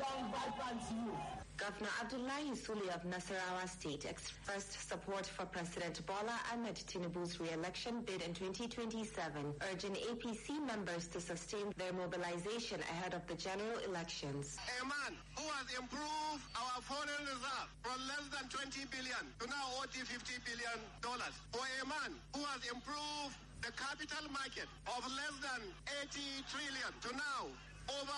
young, vibrant youth. Governor Abdullahi Sule of Nasarawa State expressed support for President Bola Ahmed Tinubu's re-election bid in 2027, urging APC members to sustain their mobilization ahead of the general elections. A man who has improved our foreign reserve from less than 20 billion to now $50 billion. For a man who has improved the capital market of less than 80 trillion to now over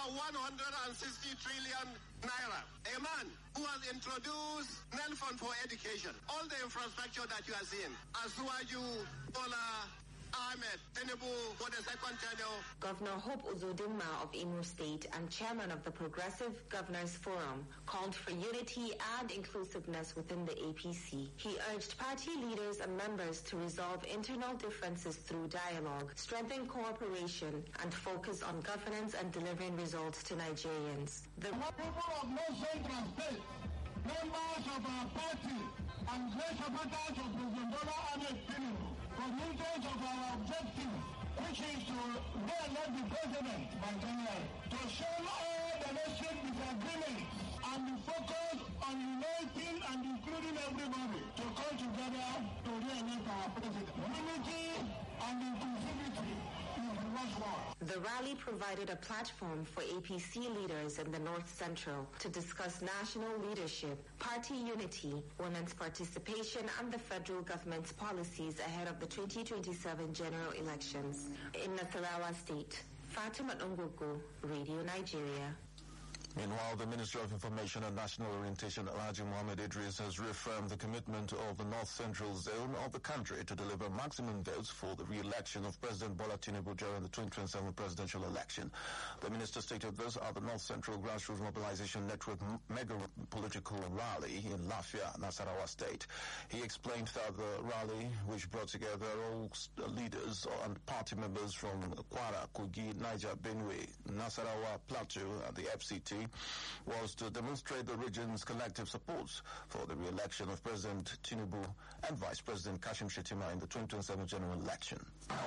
160 trillion naira. A man who has introduced Nel Fund for education. All the infrastructure that you are seeing. Asuwaju Bola Ahmed Tinubu for the second tenure. Governor Hope Uzodinma of Imo State and chairman of the Progressive Governors Forum called for unity and inclusiveness within the APC. He urged party leaders and members to resolve internal differences through dialogue, strengthen cooperation, and focus on governance and delivering results to Nigerians. The people of North Central State, members of our party, and great supporters of President Bola Ahmed Tinubu, committed of our objective, which is to re-elect the president by January, to show all the domestic disagreements and be focused on uniting and including everybody to come together to re-elect our president. Unity and inclusivity is the watchword. The rally provided a platform for APC leaders in the North Central to discuss national leadership, party unity, women's participation, and the federal government's policies ahead of the 2027 general elections. In Nasarawa State, Fatima Ngogo, Radio Nigeria. Meanwhile, the Minister of Information and National Orientation, Alhaji Mohammed Idris, has reaffirmed the commitment of the North Central zone of the country to deliver maximum votes for the re-election of President Bola Tinubu during the 2027 presidential election. The minister stated this at the North Central Grassroots Mobilization Network mega political rally in Lafia, Nasarawa State. He explained that the rally, which brought together all leaders and party members from Kwara, Kogi, Niger, Benue, Nasarawa, Plateau, and the FCT, was to demonstrate the region's collective support for the re-election of President Tinubu and Vice President Kashim Shettima in the 2027 general election. We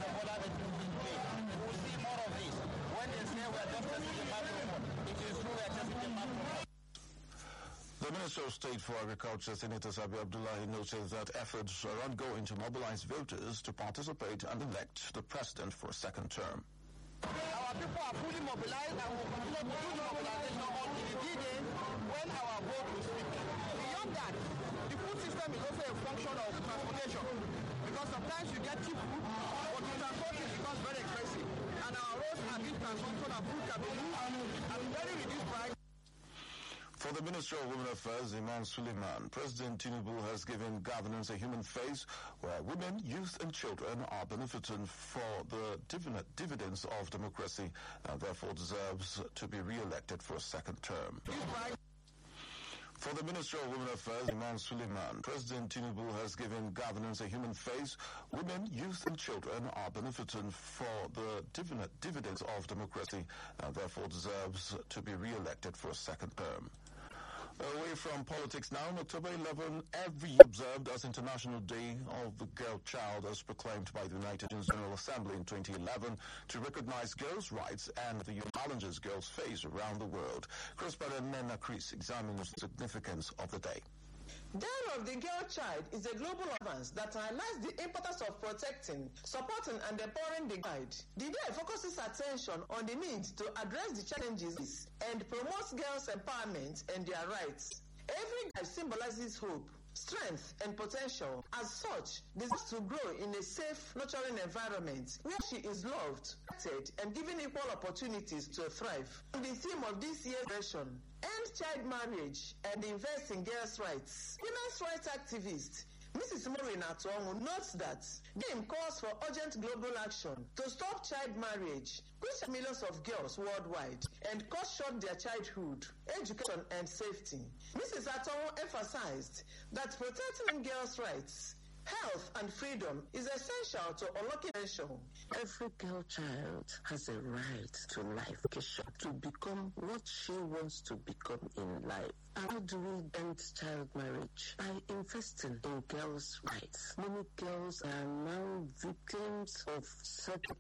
will see more of this. When they say we are just testing the microphone, it is true we are testing the microphone. The Minister of State for Agriculture, Senator Sabi Abdullahi, noted that efforts are ongoing to mobilize voters to participate and elect the president for a second term. Our people are fully mobilized and will continue to do the mobilization until the D-Day when our vote will speak. Beyond that, the food system is also a function of transportation because sometimes you get cheap food, but the transport becomes very expensive. And our roads are being transformed so that food can be used at a very reduced price. For the Minister of Women Affairs, Iman Suleiman, President Tinubu has given governance a human face where women, youth and children are benefiting for the dividends of democracy and therefore deserves to be re-elected for a second term. For the Minister of Women Affairs, Iman Suleiman, President Tinubu has given governance a human face. Women, youth and children are benefiting for the dividends of democracy and therefore deserves to be re-elected for a second term. Away from politics now, on October 11, every year observed as International Day of the Girl Child as proclaimed by the United Nations General Assembly in 2011 to recognize girls' rights and the challenges girls face around the world. Correspondent Nena Chris examines the significance of the day. Day of the Girl Child is a global advance that highlights the importance of protecting, supporting and empowering the child. The day focuses attention on the need to address the challenges and promotes girls' empowerment and their rights. Every girl symbolizes hope, strength and potential. As such, deserves to grow in a safe, nurturing environment where she is loved, accepted, and given equal opportunities to thrive. On the theme of this year's session, End Child Marriage and Invest in Girls' Rights, women's rights activist Mrs. Maureen Atuongu notes that the game calls for urgent global action to stop child marriage, which millions of girls worldwide and cut short their childhood, education and safety. Mrs. Atuongu emphasized that protecting girls' rights, health and freedom is essential to unlocking potential. Every girl child has a right to life, to become what she wants to become in life. How do we end child marriage? By investing in girls' rights. Many girls are now victims of